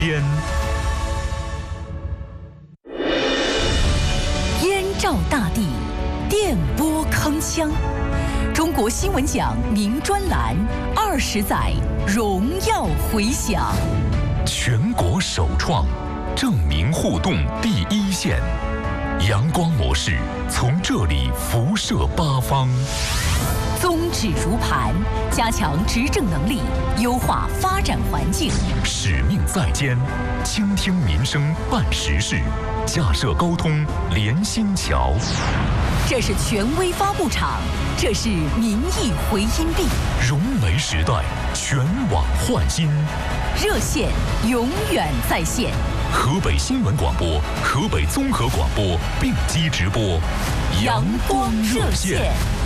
边。 燕赵大地，电波铿锵。中国新闻奖名专栏20载荣耀回响。 全国首创，证明互动第一线。阳光模式从这里辐射八方。 宗旨如磐，加强执政能力，优化发展环境。 使命在肩，倾听民生办实事，架设沟通连心桥。 这是权威发布场，这是民意回音壁。 融媒时代，全网焕新。 热线永远在线。 河北新闻广播、河北综合广播并机直播，阳光热线。